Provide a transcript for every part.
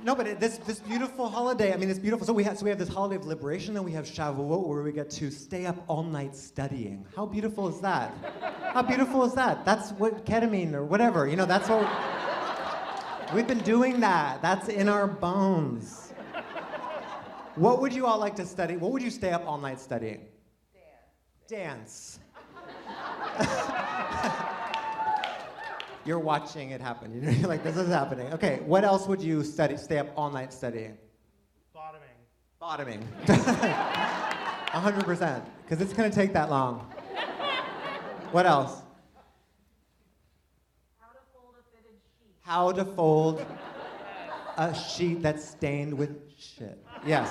No, but this beautiful holiday. I mean, it's beautiful. So we have this holiday of liberation, then we have Shavuot, where we get to stay up all night studying. How beautiful is that? How beautiful is that? That's what ketamine or whatever. You know, that's what we've been doing. That's in our bones. What would you all like to study? What would you stay up all night studying? Dance. You're watching it happen. You're like, this is happening. Okay, what else would you stay up all night studying? Bottoming. 100%, because it's going to take that long. What else? How to fold a sheet that's stained with shit. Yes.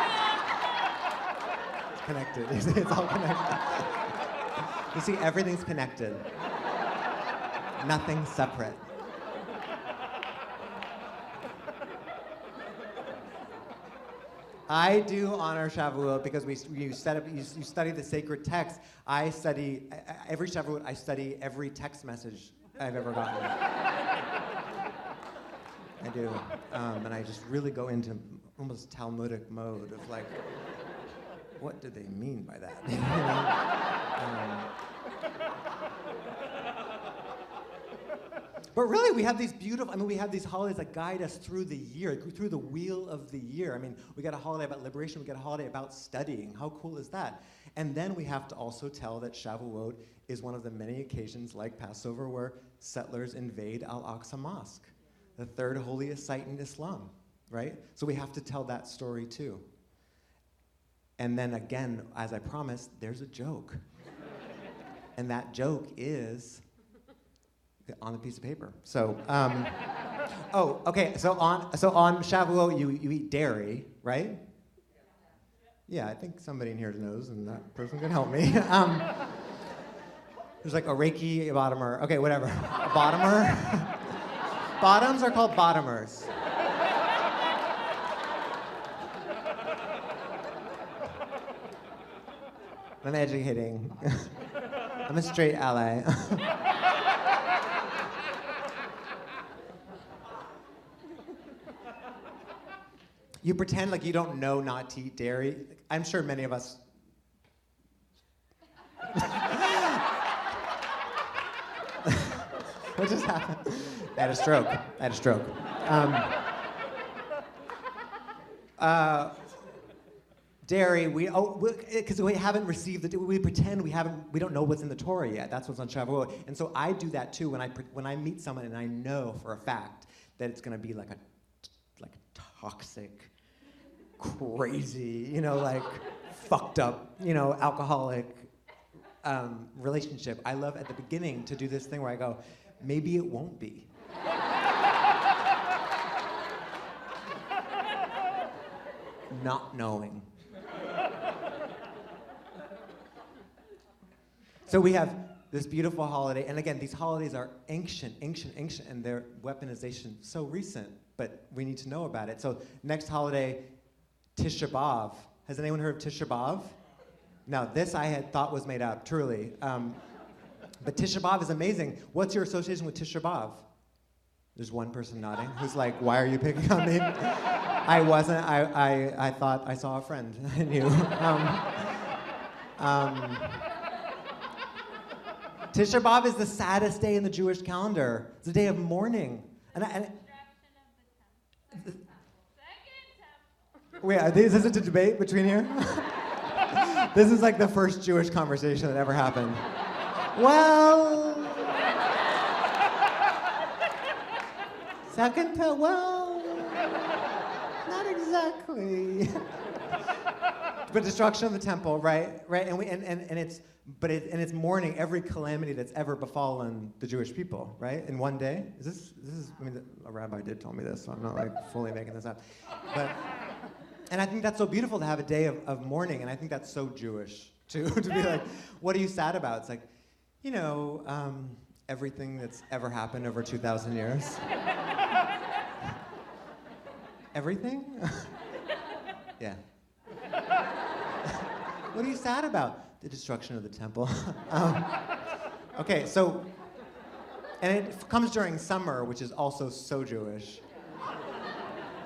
It's connected. It's all connected. You see, everything's connected. Nothing separate. I do honor Shavuot because you study the sacred text. I study every Shavuot. I study every text message I've ever gotten. I do, and I just really go into almost Talmudic mode of like, what do they mean by that? You know? But really, we have these we have these holidays that guide us through the year, through the wheel of the year. I mean, we got a holiday about liberation, we got a holiday about studying. How cool is that? And then we have to also tell that Shavuot is one of the many occasions, like Passover, where settlers invade Al-Aqsa Mosque, the third holiest site in Islam, right? So we have to tell that story too. And then again, as I promised, there's a joke. And that joke is on a piece of paper. So, oh, okay. So on Shavuot, you eat dairy, right? Yeah, I think somebody in here knows, and that person can help me. There's like a Reiki, a bottomer. Okay, whatever. A bottomer. Bottoms are called bottomers. I'm educating. I'm a straight ally. You pretend like you don't know not to eat dairy. I'm sure many of us. What just happened? I had a stroke. Dairy, because we haven't received we pretend we don't know what's in the Torah yet. That's what's on Shavuot. And so I do that too when I meet someone and I know for a fact that it's going to be like a toxic, crazy, like fucked up, alcoholic relationship. I love at the beginning to do this thing where I go, maybe it won't be. Not knowing. So we have this beautiful holiday, and again, these holidays are ancient, and their weaponization so recent, but we need to know about it. So next holiday, Tisha B'Av. Has anyone heard of Tisha B'Av? Now, this I had thought was made up, truly. But Tisha B'Av is amazing. What's your association with Tisha B'Av? There's one person nodding who's like, why are you picking on me? I wasn't. I thought I saw a friend. I knew. Tisha B'Av is the saddest day in the Jewish calendar. It's a day of mourning. Wait, is this a debate between here? This is like the first Jewish conversation that ever happened. Well, not exactly. But destruction of the temple, right? And it's mourning every calamity that's ever befallen the Jewish people, right? In one day. A rabbi did tell me this, so I'm not like fully making this up. And I think that's so beautiful to have a day of mourning, and I think that's so Jewish too, to be like, what are you sad about? It's like, everything that's ever happened over 2,000 years. Everything? Yeah. What are you sad about? The destruction of the temple. Okay, so, and it comes during summer, which is also so Jewish.